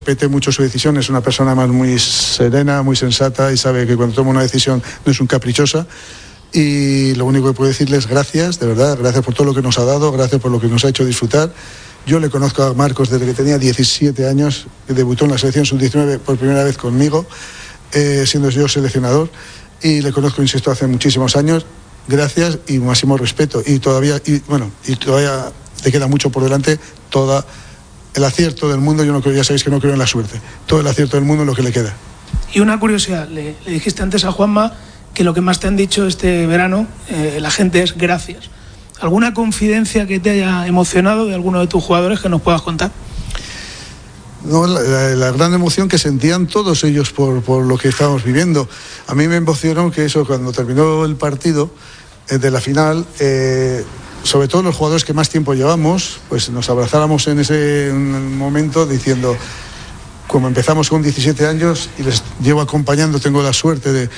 Respeté mucho su decisión, es una persona más muy serena, muy sensata y sabe que cuando toma una decisión no es un caprichosa. Y lo único que puedo decirle es gracias, de verdad, gracias por todo lo que nos ha dado, gracias por lo que nos ha hecho disfrutar. Yo le conozco a Marcos desde que tenía 17 años, que debutó en la selección sub-19 por primera vez conmigo, siendo yo seleccionador, y le conozco, insisto, hace muchísimos años. Gracias y máximo respeto. Y todavía te queda mucho por delante, todo el acierto del mundo. Yo no creo, ya sabéis que no creo en la suerte, todo el acierto del mundo es lo que le queda. Y una curiosidad, le dijiste antes a Juanma que lo que más te han dicho este verano, la gente, es gracias. ¿Alguna confidencia que te haya emocionado de alguno de tus jugadores que nos puedas contar? No, la gran emoción que sentían todos ellos por lo que estábamos viviendo. A mí me emocionó que eso, cuando terminó el partido de la final, sobre todo los jugadores que más tiempo llevamos, pues nos abrazáramos en ese momento diciendo, como empezamos con 17 años y les llevo acompañando, tengo la suerte de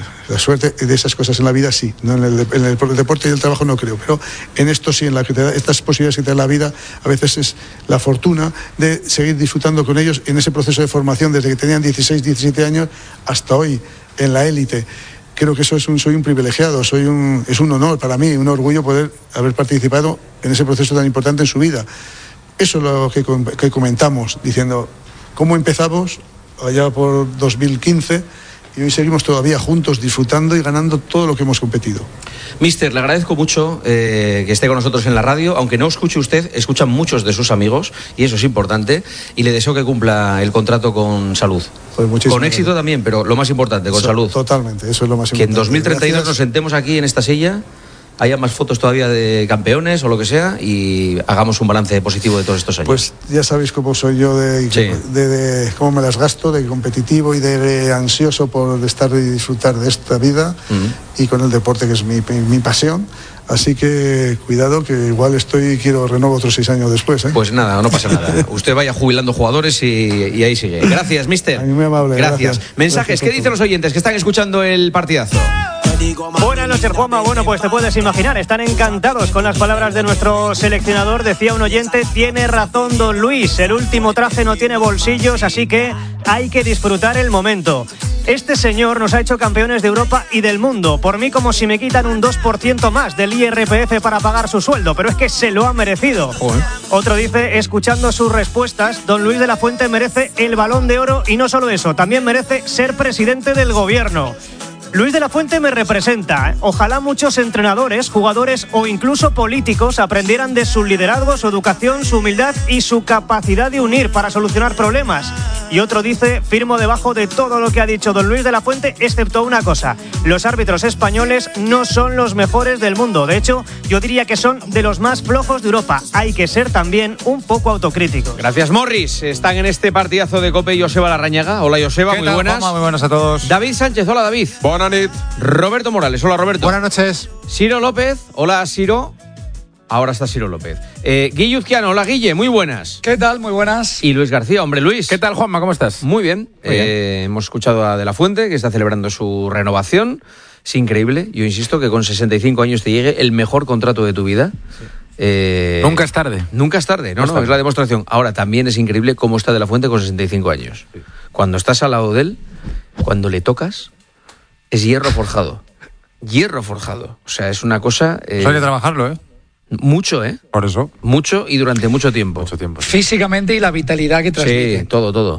esas cosas en la vida, sí, no en el deporte y el trabajo no creo, pero en esto sí, en la que te da, estas posibilidades que te da la vida, a veces es la fortuna de seguir disfrutando con ellos en ese proceso de formación desde que tenían 16, 17 años hasta hoy en la élite. Creo que eso soy un privilegiado, es un honor para mí, un orgullo poder haber participado en ese proceso tan importante en su vida. Eso es lo que comentamos, diciendo cómo empezamos allá por 2015 y hoy seguimos todavía juntos disfrutando y ganando todo lo que hemos competido. Mister, le agradezco mucho que esté con nosotros en la radio, aunque no escuche usted, escuchan muchos de sus amigos y eso es importante, y le deseo que cumpla el contrato con salud. Pues con éxito también, pero lo más importante, con salud. Totalmente, eso es lo más importante. Que en 2032 gracias. Nos sentemos aquí en esta silla, haya más fotos todavía de campeones o lo que sea y hagamos un balance positivo de todos estos años. Pues ya sabéis cómo soy yo, de cómo me las gasto, de competitivo y de ansioso por estar y disfrutar de esta vida y con el deporte, que es mi pasión. Así que cuidado, que igual quiero renovar otros 6 años después, ¿eh? Pues nada, no pasa nada. Usted vaya jubilando jugadores y ahí sigue. Gracias, mister. Muy amable. Gracias. Mensajes, ¿qué dicen los oyentes que están escuchando el partidazo? Buenas noches, Juanma. Bueno, pues te puedes imaginar, están encantados con las palabras de nuestro seleccionador. Decía un oyente, tiene razón don Luis, el último traje no tiene bolsillos, así que hay que disfrutar el momento. Este señor nos ha hecho campeones de Europa y del mundo. Por mí, como si me quitan un 2% más del IRPF para pagar su sueldo, pero es que se lo ha merecido. Otro dice, escuchando sus respuestas, don Luis de la Fuente merece el Balón de Oro y no solo eso, también merece ser presidente del gobierno. Luis de la Fuente me representa. Ojalá muchos entrenadores, jugadores o incluso políticos aprendieran de su liderazgo, su educación, su humildad y su capacidad de unir para solucionar problemas. Y otro dice, firmo debajo de todo lo que ha dicho don Luis de la Fuente, excepto una cosa: los árbitros españoles no son los mejores del mundo. De hecho, yo diría que son de los más flojos de Europa. Hay que ser también un poco autocríticos. Gracias, Morris. Están en este partidazo de COPE Joseba Larrañaga. Hola, Joseba, muy buenas. Muy buenas a todos. David Sánchez, hola, David. Buenas noches. Roberto Morales, hola, Roberto. Buenas noches. Ciro López, hola, Ciro. Ahora está Ciro López. Guille Uzquiano, hola, Guille, muy buenas. ¿Qué tal? Muy buenas. Y Luis García, hombre, Luis. ¿Qué tal, Juanma? ¿Cómo estás? Muy bien. Hemos escuchado a De la Fuente, que está celebrando su renovación. Es increíble. Yo insisto que con 65 años te llegue el mejor contrato de tu vida. Nunca es tarde. Nunca es tarde, no, es la demostración. Ahora, también es increíble cómo está De la Fuente con 65 años. Sí. Cuando estás al lado de él, cuando le tocas, es hierro forjado. Hierro forjado. O sea, es una cosa... Hay que trabajarlo, ¿eh? Mucho, ¿eh? Por eso. Mucho y durante mucho tiempo. Físicamente y la vitalidad que transmite. Sí, todo.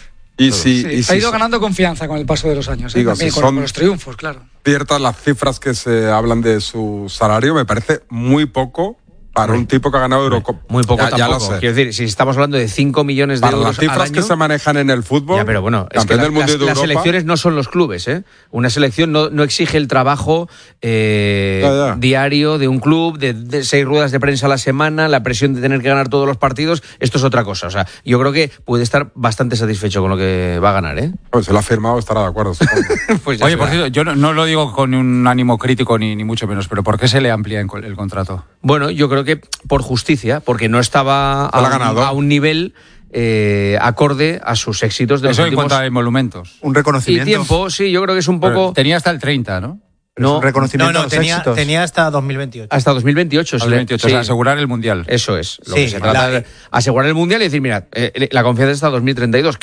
Ha ido ganando confianza con el paso de los años, digo, también con los triunfos, claro. Ciertas las cifras que se hablan de su salario, me parece muy poco para un tipo que ha ganado Eurocopa. Muy poco tampoco. Ya lo sé. Quiero decir, si estamos hablando de 5 millones de para euros las cifras al año, que se manejan en el fútbol, ya, pero bueno, es que del mundo de las Europa, selecciones no son los clubes, ¿eh? Una selección no exige el trabajo diario de un club, de 6 ruedas de prensa a la semana, la presión de tener que ganar todos los partidos. Esto es otra cosa. O sea, yo creo que puede estar bastante satisfecho con lo que va a ganar, ¿eh? Pues se lo ha firmado, estará de acuerdo. Pues oye, por cierto, yo no lo digo con un ánimo crítico ni mucho menos, pero ¿por qué se le amplía el contrato? Bueno, yo creo que por justicia, porque no estaba a un nivel acorde a sus éxitos de los últimos... últimos... en cuanto a emolumentos. Un reconocimiento. Y tiempo, sí, yo creo que es un poco... Pero tenía hasta el 30, ¿no? No, un reconocimiento a los éxitos. Tenía hasta 2028. Hasta 2028. 2028, sí. o sea, asegurar el Mundial. Eso es. Lo que se trata de asegurar el Mundial y decir, mira, la confianza está a 2032.